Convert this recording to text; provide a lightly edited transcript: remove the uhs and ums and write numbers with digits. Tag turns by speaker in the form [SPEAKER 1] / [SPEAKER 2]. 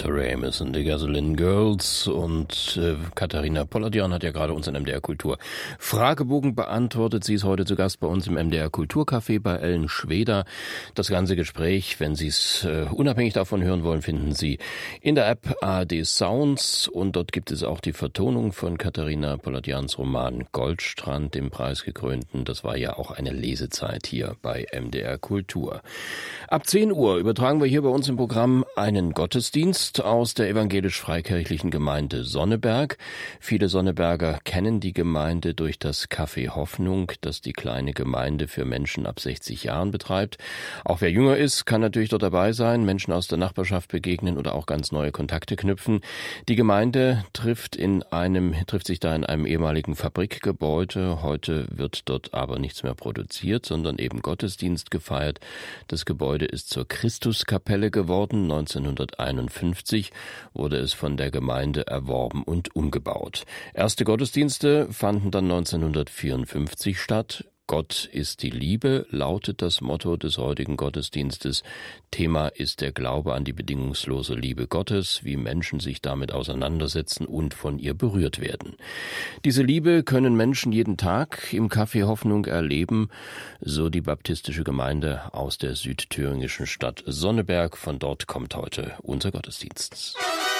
[SPEAKER 1] Ray Amos und die Gasoline Girls und Katharina Polladian hat ja gerade uns in MDR Kultur Fragebogen beantwortet. Sie ist heute zu Gast bei uns im MDR Kulturcafé bei Ellen Schweder. Das ganze Gespräch, wenn Sie es unabhängig davon hören wollen, finden Sie in der App ARD Sounds und dort gibt es auch die Vertonung von Katharina Polladians Roman Goldstrand, dem preisgekrönten. Das war ja auch eine Lesezeit hier bei MDR Kultur. Ab 10 Uhr übertragen wir hier bei uns im Programm einen Gottesdienst aus der evangelisch-freikirchlichen Gemeinde Sonneberg. Viele Sonneberger kennen die Gemeinde durch das Café Hoffnung, das die kleine Gemeinde für Menschen ab 60 Jahren betreibt. Auch wer jünger ist, kann natürlich dort dabei sein, Menschen aus der Nachbarschaft begegnen oder auch ganz neue Kontakte knüpfen. Die Gemeinde trifft sich da in einem ehemaligen Fabrikgebäude. Heute wird dort aber nichts mehr produziert, sondern eben Gottesdienst gefeiert. Das Gebäude ist zur Christuskapelle geworden. 1951 wurde es von der Gemeinde erworben und umgebaut. Erste Gottesdienste fanden dann 1954 statt. Gott ist die Liebe, lautet das Motto des heutigen Gottesdienstes. Thema ist der Glaube an die bedingungslose Liebe Gottes, wie Menschen sich damit auseinandersetzen und von ihr berührt werden. Diese Liebe können Menschen jeden Tag im Café Hoffnung erleben, so die baptistische Gemeinde aus der südthüringischen Stadt Sonneberg. Von dort kommt heute unser Gottesdienst.